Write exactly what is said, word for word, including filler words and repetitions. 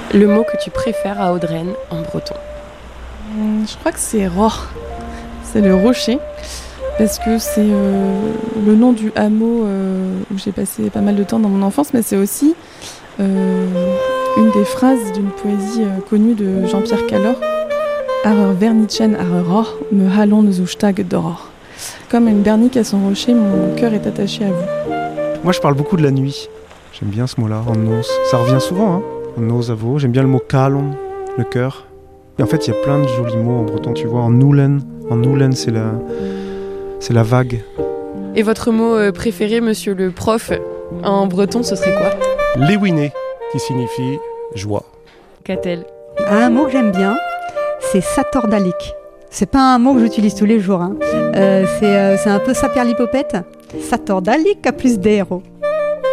Le mot que tu préfères à Audreyne en breton? Je crois que c'est Ror. C'est le rocher. Parce que c'est euh, le nom du hameau euh, où j'ai passé pas mal de temps dans mon enfance, mais c'est aussi euh, une des phrases d'une poésie euh, connue de Jean-Pierre Callor. Arer vernitchen arer Ror, me halon zu stag d'Aurore. Comme une bernique à son rocher, mon cœur est attaché à vous. Moi, je parle beaucoup de la nuit. J'aime bien ce mot-là, en nos. Ça revient souvent, hein, en nos avo. J'aime bien le mot kalon, le cœur. Et en fait, il y a plein de jolis mots en breton, tu vois. En noulen, en noulen, c'est la, c'est la vague. Et votre mot préféré, monsieur le prof, en breton, ce serait quoi? Léwiné, qui signifie joie. Qu'a-t-elle? Un mot que j'aime bien, c'est satordalique. C'est pas un mot que j'utilise tous les jours. Hein. Euh, c'est, euh, c'est un peu saperlipopette. Satordalique à plus d'héros.